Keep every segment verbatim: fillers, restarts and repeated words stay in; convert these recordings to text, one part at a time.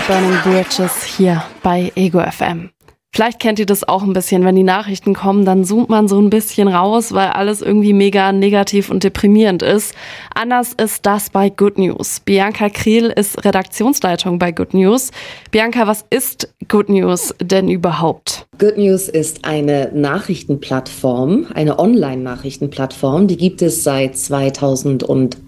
Burning Bridges hier bei Ego F M. Vielleicht kennt ihr das auch ein bisschen, wenn die Nachrichten kommen, dann zoomt man so ein bisschen raus, weil alles irgendwie mega negativ und deprimierend ist. Anders ist das bei Good News. Bianca Kriel ist Redaktionsleitung bei Good News. Bianca, was ist Good News denn überhaupt? Good News ist eine Nachrichtenplattform, eine Online-Nachrichtenplattform, die gibt es seit zweitausendachtzehn.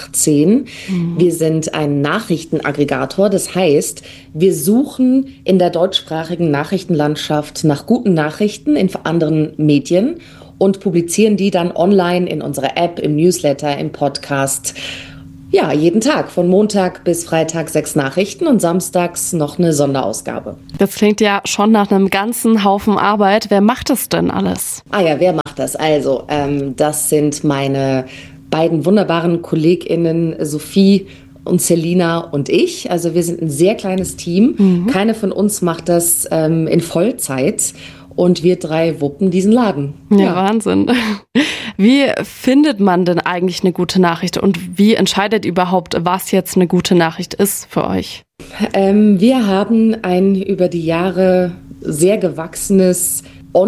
Mhm. Wir sind ein Nachrichtenaggregator, das heißt, wir suchen in der deutschsprachigen Nachrichtenlandschaft nach guten Nachrichten in anderen Medien und publizieren die dann online in unserer App, im Newsletter, im Podcast. Ja, jeden Tag, von Montag bis Freitag sechs Nachrichten und samstags noch eine Sonderausgabe. Das klingt ja schon nach einem ganzen Haufen Arbeit. Wer macht das denn alles? Ah ja, wer macht das? Also, ähm, das sind meine beiden wunderbaren KollegInnen Sophie und Selina und ich. Also wir sind ein sehr kleines Team. Mhm. Keine von uns macht das ähm, in Vollzeit. Und wir drei wuppen diesen Laden. Ja, ja, Wahnsinn. Wie findet man denn eigentlich eine gute Nachricht? Und wie entscheidet überhaupt, was jetzt eine gute Nachricht ist für euch? Ähm, wir haben ein über die Jahre sehr gewachsenes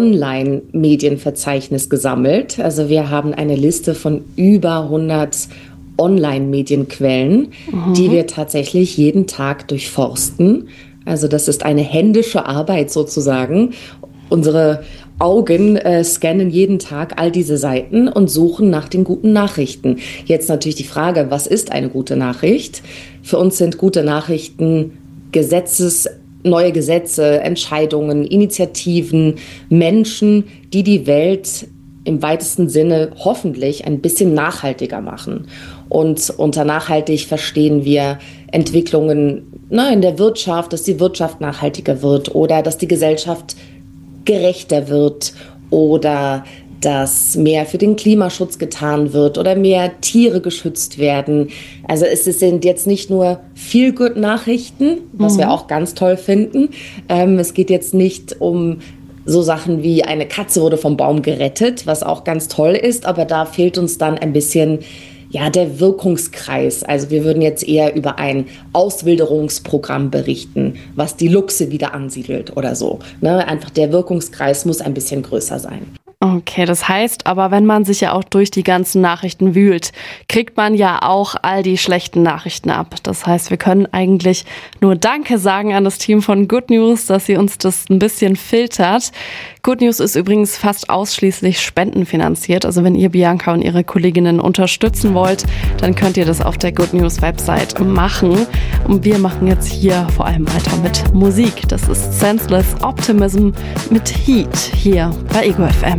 Online-Medienverzeichnis gesammelt. Also wir haben eine Liste von über hundert Online-Medienquellen, mhm. die wir tatsächlich jeden Tag durchforsten. Also das ist eine händische Arbeit sozusagen. Unsere Augen äh, scannen jeden Tag all diese Seiten und suchen nach den guten Nachrichten. Jetzt natürlich die Frage, was ist eine gute Nachricht? Für uns sind gute Nachrichten Gesetzes neue Gesetze, Entscheidungen, Initiativen, Menschen, die die Welt im weitesten Sinne hoffentlich ein bisschen nachhaltiger machen. Und unter nachhaltig verstehen wir Entwicklungen na, in der Wirtschaft, dass die Wirtschaft nachhaltiger wird oder dass die Gesellschaft gerechter wird oder dass mehr für den Klimaschutz getan wird oder mehr Tiere geschützt werden. Also es sind jetzt nicht nur Feel-Good-Nachrichten, was mhm. wir auch ganz toll finden. Ähm, es geht jetzt nicht um so Sachen wie eine Katze wurde vom Baum gerettet, was auch ganz toll ist, aber da fehlt uns dann ein bisschen ja, der Wirkungskreis. Also wir würden jetzt eher über ein Auswilderungsprogramm berichten, was die Luchse wieder ansiedelt oder so. Ne? Einfach der Wirkungskreis muss ein bisschen größer sein. Okay, das heißt aber, wenn man sich ja auch durch die ganzen Nachrichten wühlt, kriegt man ja auch all die schlechten Nachrichten ab. Das heißt, wir können eigentlich nur Danke sagen an das Team von Good News, dass sie uns das ein bisschen filtert. Good News ist übrigens fast ausschließlich spendenfinanziert. Also wenn ihr Bianca und ihre Kolleginnen unterstützen wollt, dann könnt ihr das auf der Good News Website machen. Und wir machen jetzt hier vor allem weiter mit Musik. Das ist Senseless Optimism mit Heat hier bei Ego F M.